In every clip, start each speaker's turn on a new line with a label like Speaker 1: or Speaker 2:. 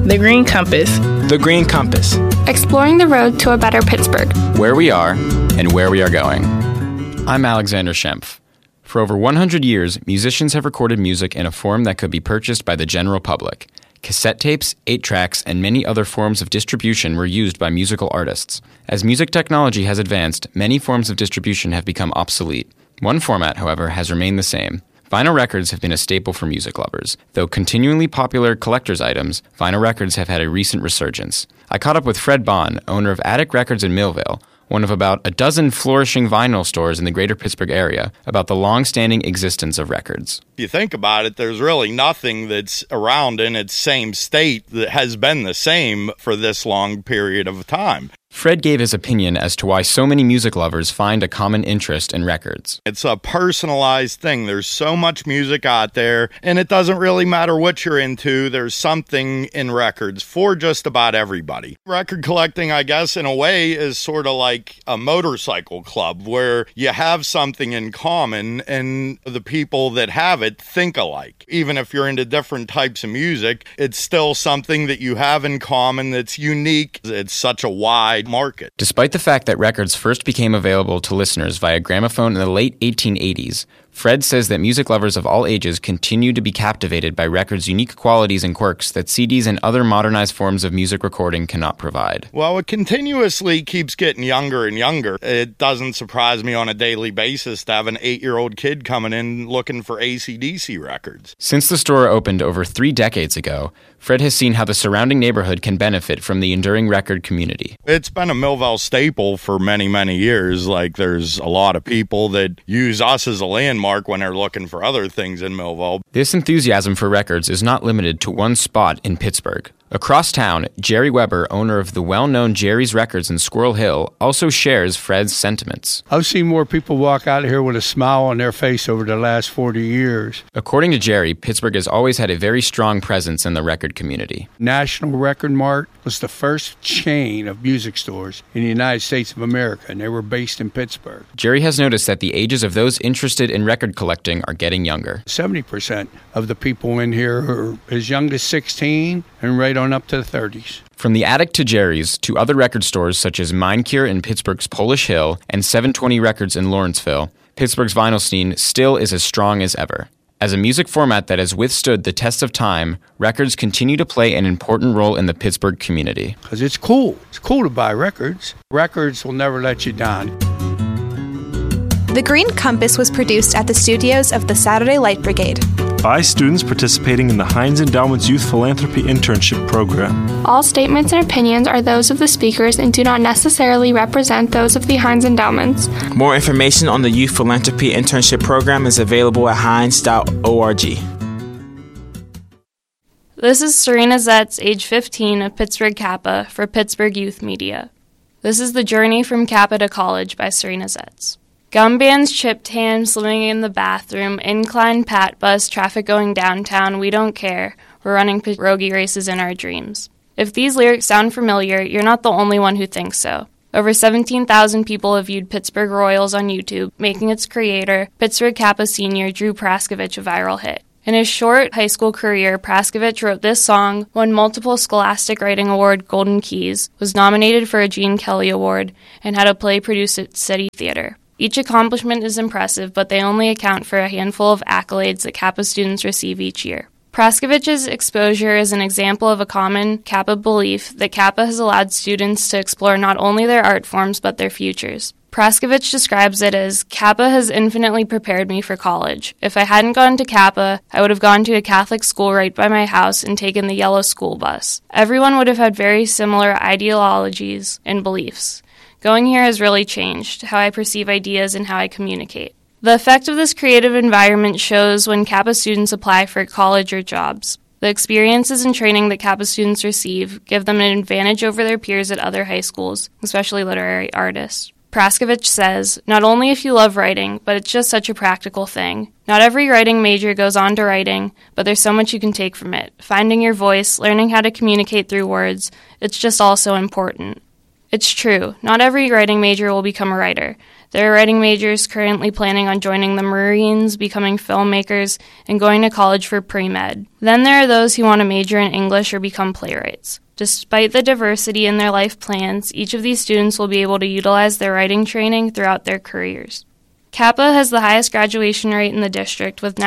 Speaker 1: The Green Compass.
Speaker 2: The Green Compass.
Speaker 3: Exploring the road to a better Pittsburgh.
Speaker 4: Where we are and where we are going. I'm Alexander Schempf. For over 100 years, musicians have recorded music in a form that could be purchased by the general public. Cassette tapes, 8-tracks, and many other forms of distribution were used by musical artists. As music technology has advanced, many forms of distribution have become obsolete. One format, however, has remained the same. Vinyl records have been a staple for music lovers. Though continually popular collector's items, vinyl records have had a recent resurgence. I caught up with Fred Bond, owner of Attic Records in Millvale, one of about a dozen flourishing vinyl stores in the greater Pittsburgh area, about the long-standing existence of records.
Speaker 5: If you think about it, there's really nothing that's around in its same state that has been the same for this long period of time.
Speaker 4: Fred gave his opinion as to why so many music lovers find a common interest in records.
Speaker 5: It's a personalized thing. There's so much music out there, and it doesn't really matter what you're into. There's something in records for just about everybody. Record collecting, I guess, in a way, is sort of like a motorcycle club where you have something in common and the people that have it think alike. Even if you're into different types of music, it's still something that you have in common that's unique. It's such a wide market.
Speaker 4: Despite the fact that records first became available to listeners via gramophone in the late 1880s, Fred says that music lovers of all ages continue to be captivated by records' unique qualities and quirks that CDs and other modernized forms of music recording cannot provide.
Speaker 5: Well, it continuously keeps getting younger and younger. It doesn't surprise me on a daily basis to have an 8-year-old kid coming in looking for AC/DC records.
Speaker 4: Since the store opened over 3 decades ago, Fred has seen how the surrounding neighborhood can benefit from the enduring record community.
Speaker 5: It's been a Millvale staple for many, many years. Like, there's a lot of people that use us as a landmark when they're looking for other things in Millvale.
Speaker 4: This enthusiasm for records is not limited to one spot in Pittsburgh. Across town, Jerry Weber, owner of the well-known Jerry's Records in Squirrel Hill, also shares Fred's sentiments.
Speaker 6: I've seen more people walk out of here with a smile on their face over the last 40 years.
Speaker 4: According to Jerry, Pittsburgh has always had a very strong presence in the record community.
Speaker 6: National Record Mart was the first chain of music stores in the United States of America, and they were based in Pittsburgh.
Speaker 4: Jerry has noticed that the ages of those interested in record collecting are getting younger.
Speaker 6: 70% of the people in here are as young as 16 and right on up to the 30s.
Speaker 4: From the Attic to Jerry's to other record stores such as Mind Cure in Pittsburgh's Polish Hill and 720 Records in Lawrenceville, Pittsburgh's vinyl scene still is as strong as ever. As a music format that has withstood the test of time, records continue to play an important role in the Pittsburgh community.
Speaker 6: Because it's cool. It's cool to buy records. Records will never let you down.
Speaker 7: The Green Compass was produced at the studios of the Saturday Light Brigade
Speaker 8: by students participating in the Heinz Endowment's Youth Philanthropy Internship Program.
Speaker 3: All statements and opinions are those of the speakers and do not necessarily represent those of the Heinz Endowments.
Speaker 2: More information on the Youth Philanthropy Internship Program is available at heinz.org.
Speaker 9: This is Serena Zetz, age 15, of Pittsburgh Kappa for Pittsburgh Youth Media. This is The Journey from Kappa to College by Serena Zetz. Gum bands, chipped hands, swimming in the bathroom, incline pat bus, traffic going downtown, we don't care. We're running pierogi races in our dreams. If these lyrics sound familiar, you're not the only one who thinks so. Over 17,000 people have viewed Pittsburgh Royals on YouTube, making its creator, Pittsburgh Kappa senior Drew Praskovich, a viral hit. In his short high school career, Praskovich wrote this song, won multiple Scholastic Writing Award Golden Keys, was nominated for a Gene Kelly Award, and had a play produced at City Theater. Each accomplishment is impressive, but they only account for a handful of accolades that Kappa students receive each year. Praskovich's exposure is an example of a common Kappa belief that Kappa has allowed students to explore not only their art forms but their futures. Praskovich describes it as, Kappa has infinitely prepared me for college. If I hadn't gone to Kappa, I would have gone to a Catholic school right by my house and taken the yellow school bus. Everyone would have had very similar ideologies and beliefs. Going here has really changed how I perceive ideas and how I communicate. The effect of this creative environment shows when Kappa students apply for college or jobs. The experiences and training that Kappa students receive give them an advantage over their peers at other high schools, especially literary artists. Praskovich says, not only if you love writing, but it's just such a practical thing. Not every writing major goes on to writing, but there's so much you can take from it. Finding your voice, learning how to communicate through words, it's just all so important. It's true, not every writing major will become a writer. There are writing majors currently planning on joining the Marines, becoming filmmakers, and going to college for pre-med. Then there are those who want to major in English or become playwrights. Despite the diversity in their life plans, each of these students will be able to utilize their writing training throughout their careers. Kappa has the highest graduation rate in the district, with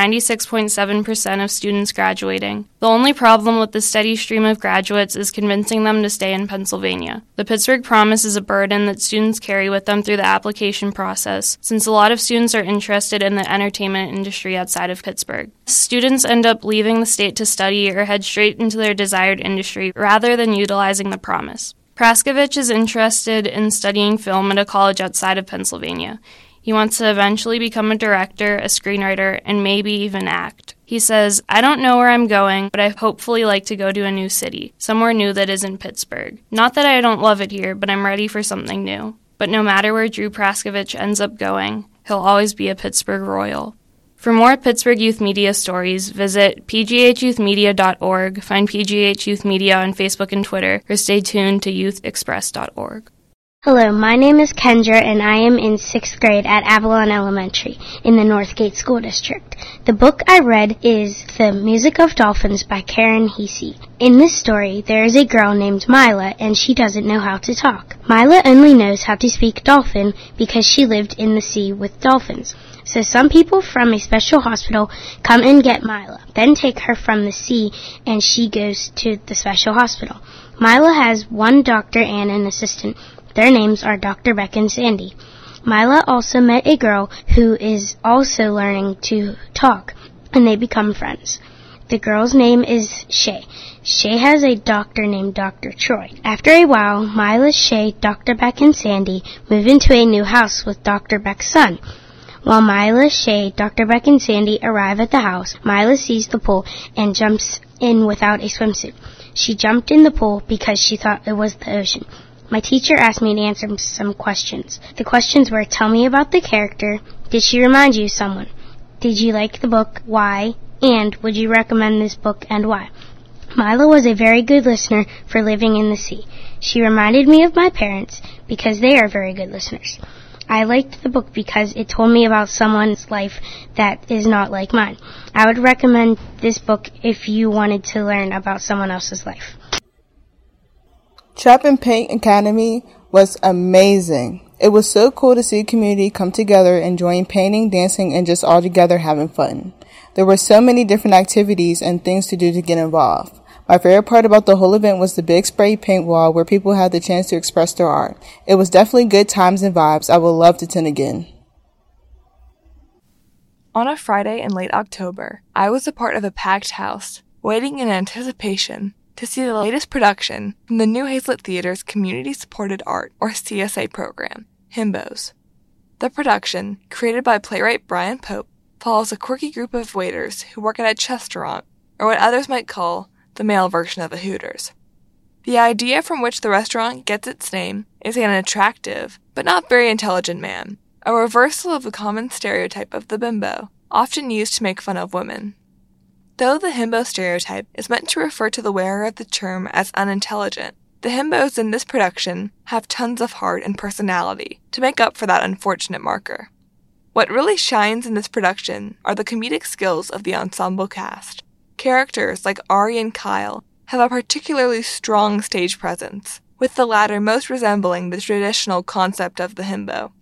Speaker 9: 96.7% of students graduating. The only problem with the steady stream of graduates is convincing them to stay in Pennsylvania. The Pittsburgh Promise is a burden that students carry with them through the application process, since a lot of students are interested in the entertainment industry outside of Pittsburgh. Students end up leaving the state to study or head straight into their desired industry rather than utilizing the Promise. Praskovich is interested in studying film at a college outside of Pennsylvania. He wants to eventually become a director, a screenwriter, and maybe even act. He says, "I don't know where I'm going, but I hopefully like to go to a new city, somewhere new that isn't Pittsburgh. Not that I don't love it here, but I'm ready for something new." But no matter where Drew Praskovich ends up going, he'll always be a Pittsburgh Royal. For more Pittsburgh Youth Media stories, visit pghyouthmedia.org, find PGH Youth Media on Facebook and Twitter, or stay tuned to youthexpress.org.
Speaker 1: Hello, my name is Kendra and I am in 6th grade at Avalon Elementary in the Northgate School District. The book I read is The Music of Dolphins by Karen Hesse. In this story, there is a girl named Mila and she doesn't know how to talk. Mila only knows how to speak dolphin because she lived in the sea with dolphins. So some people from a special hospital come and get Mila, then take her from the sea and she goes to the special hospital. Mila has one doctor and an assistant. Their names are Dr. Beck and Sandy. Mila also met a girl who is also learning to talk, and they become friends. The girl's name is Shay. Shay has a doctor named Dr. Troy. After a while, Mila, Shay, Dr. Beck, and Sandy move into a new house with Dr. Beck's son. While Mila, Shay, Dr. Beck, and Sandy arrive at the house, Mila sees the pool and jumps in without a swimsuit. She jumped in the pool because she thought it was the ocean. My teacher asked me to answer some questions. The questions were, tell me about the character, did she remind you of someone, did you like the book, why, and would you recommend this book and why? Mila was a very good listener for living in the sea. She reminded me of my parents because they are very good listeners. I liked the book because it told me about someone's life that is not like mine. I would recommend this book if you wanted to learn about someone else's life.
Speaker 10: Chap and Paint Academy was amazing. It was so cool to see a community come together enjoying painting, dancing, and just all together having fun. There were so many different activities and things to do to get involved. My favorite part about the whole event was the big spray paint wall where people had the chance to express their art. It was definitely good times and vibes. I would love to attend again.
Speaker 11: On a Friday in late October, I was a part of a packed house, waiting in anticipation to see the latest production from the New Hazlet Theater's Community-Supported Art, or CSA program, Himbos. The production, created by playwright Brian Pope, follows a quirky group of waiters who work at a chestaurant, or what others might call the male version of a Hooters. The idea from which the restaurant gets its name is an attractive, but not very intelligent man, a reversal of the common stereotype of the bimbo, often used to make fun of women. Though the himbo stereotype is meant to refer to the wearer of the term as unintelligent, the himbos in this production have tons of heart and personality to make up for that unfortunate marker. What really shines in this production are the comedic skills of the ensemble cast. Characters like Ari and Kyle have a particularly strong stage presence, with the latter most resembling the traditional concept of the himbo.